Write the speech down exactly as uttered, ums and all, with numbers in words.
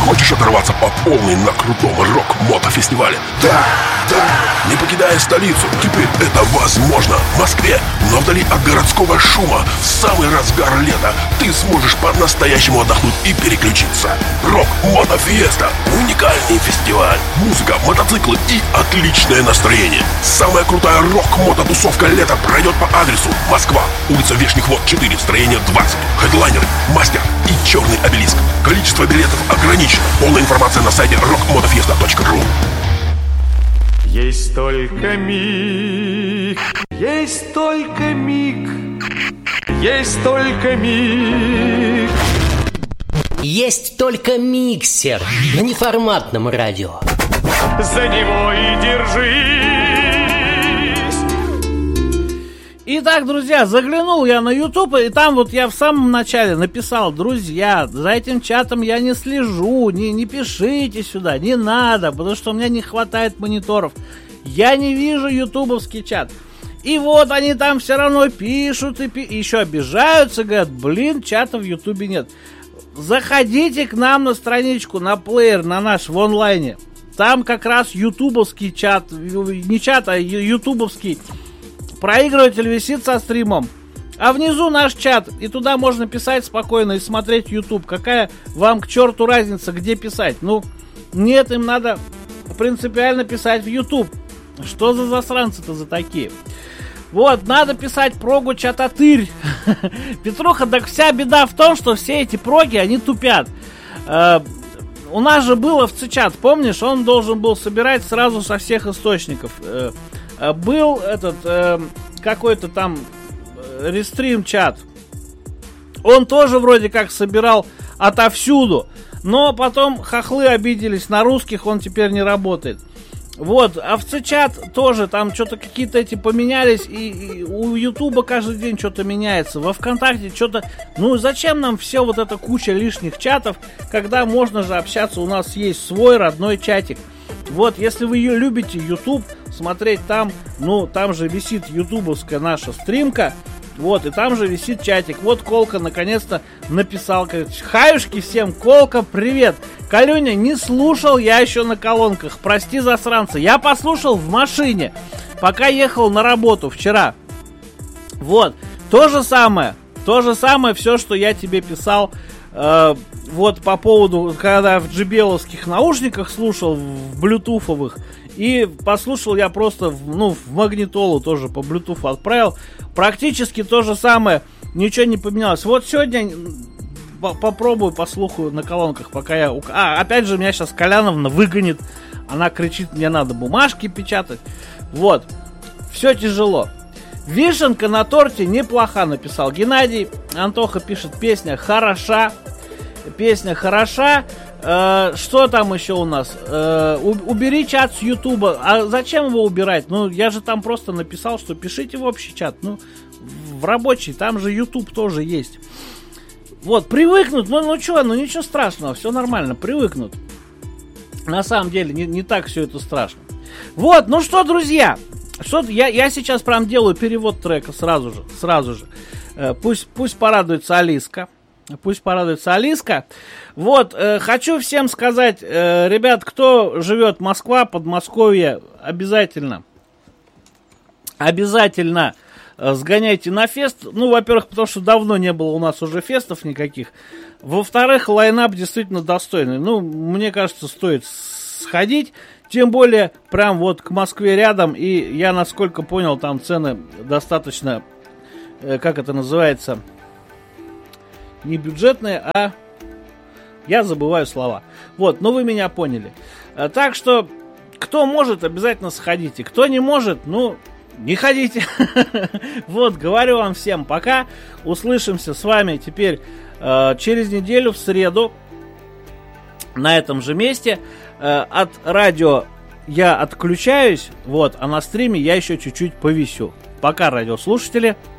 Хочешь оторваться по полной на крутом рок-мотофестивале? Да, да. Не покидая столицу, теперь это возможно. В Москве, но вдали от городского шума, в самый разгар лета ты сможешь по-настоящему отдохнуть и переключиться. Рок-мотофеста. Уникальный фестиваль. Музыка, мотоциклы и отличное настроение. Самая крутая рок-мототусовка лета пройдет по адресу: Москва, улица Вешних Вод, четыре, строение двадцать. Хедлайнеры, Мастер и Черный обелиск. Количество билетов ограничено. Полная информация на сайте рок мотофеста точка ру. Есть только миг, есть только миг, есть только миг. Есть только миксер на неформатном радио. За него и держись. Итак, друзья, заглянул я на YouTube, и там вот я в самом начале написал: друзья, за этим чатом я не слежу, не, не пишите сюда, не надо, потому что у меня не хватает мониторов. Я не вижу ютубовский чат. И вот они там все равно пишут и, пи- и еще обижаются, говорят: блин, чата в ютубе нет. Заходите к нам на страничку, на плеер, на наш в онлайне. Там как раз ютубовский чат, не чат, а ютубовский проигрыватель висит со стримом. А внизу наш чат, и туда можно писать спокойно и смотреть YouTube. Какая вам к черту разница, где писать? Ну, нет, им надо принципиально писать в YouTube. Что за засранцы-то за такие? Вот, надо писать прогу чататырь. Петруха, так вся беда в том, что все эти проги, они тупят. Э, у нас же было в ЦЧат, помнишь, он должен был собирать сразу со всех источников. Э, э, был этот, э, какой-то там э, рестрим-чат. Он тоже вроде как собирал отовсюду. Но потом хохлы обиделись на русских, он теперь не работает. Вот, а в ЦЧат тоже там что-то какие-то эти поменялись, и, и у Ютуба каждый день что-то меняется. Во ВКонтакте что-то... Ну, зачем нам все вот эта куча лишних чатов, когда можно же общаться, у нас есть свой родной чатик. Вот, если вы ее любите, Ютуб, смотреть там, ну, там же висит ютубовская наша стримка. Вот, и там же висит чатик. Вот Колка наконец-то написал, говорит: хаюшки всем, Колка, привет. Калюня, не слушал я еще на колонках, прости, засранцы. Я послушал в машине, пока ехал на работу вчера. Вот, то же самое, то же самое, все, что я тебе писал, э, вот по поводу, когда в джи би эл-овских наушниках слушал, в блютуфовых. И послушал я просто, ну, в магнитолу тоже по Bluetooth отправил. Практически то же самое, ничего не поменялось. Вот сегодня попробую, послухаю на колонках, пока я... А, опять же, меня сейчас Коляновна выгонит. Она кричит: мне надо бумажки печатать. Вот, все тяжело. Вишенка на торте неплоха, написал Геннадий. Антоха пишет: песня хороша. Песня хороша. Э, что там еще у нас? Э, убери чат с Ютуба. А зачем его убирать? Ну, я же там просто написал, что пишите в общий чат. Ну, в рабочий, там же Ютуб тоже есть. Вот, привыкнут. Ну, ну что, ну ничего страшного, все нормально, привыкнут. На самом деле, не, не так все это страшно. Вот, ну что, друзья, что я, я сейчас прям делаю перевод трека сразу же, сразу же. Э, пусть, пусть порадуется Алиска. Пусть порадуется Алиска. Вот, э, хочу всем сказать, э, ребят, кто живет Москва, Подмосковье, обязательно, обязательно э, сгоняйте на фест. Ну, во-первых, потому что давно не было у нас уже фестов никаких. Во-вторых, лайнап действительно достойный. Ну, мне кажется, стоит сходить. Тем более, прям вот к Москве рядом. И я, насколько понял, там цены достаточно, э, как это называется... Не бюджетные, а... Я забываю слова. Вот, но вы меня поняли. А, так что, кто может, обязательно сходите. Кто не может, ну, не ходите. Вот, говорю вам всем пока. Услышимся с вами теперь э, через неделю в среду на этом же месте. Э, от радио я отключаюсь, вот, а на стриме я еще чуть-чуть повисю. Пока, радиослушатели.